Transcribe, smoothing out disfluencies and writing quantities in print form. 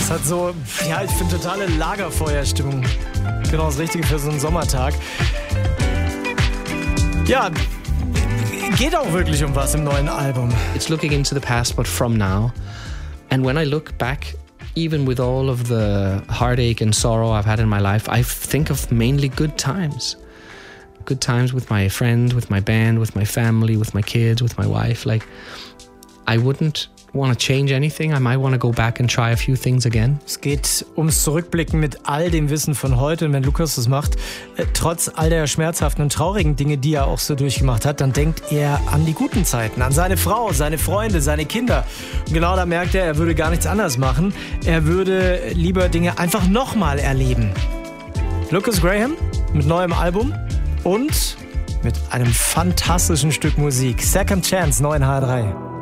Das hat so, ja, ich finde totale Lagerfeuerstimmung. Genau das Richtige für so einen Sommertag. Ja, geht auch wirklich um was im neuen Album. It's looking into the past, but from now. And when I look back, even with all of the heartache and sorrow I've had in my life, I think of mainly good times. Good times with my friends, with my band, with my family, with my kids, with my wife. Like, I wouldn't want to change anything. I might want to go back and try a few things again. Es geht ums Zurückblicken mit all dem Wissen von heute. Und wenn Lukas das macht, trotz all der schmerzhaften und traurigen Dinge, die er auch so durchgemacht hat, dann denkt er an die guten Zeiten, an seine Frau, seine Freunde, seine Kinder. Und genau da merkt er würde gar nichts anders machen. Er würde lieber Dinge einfach nochmal erleben. Lukas Graham mit neuem Album und mit einem fantastischen Stück Musik. Second Chance, 9H3.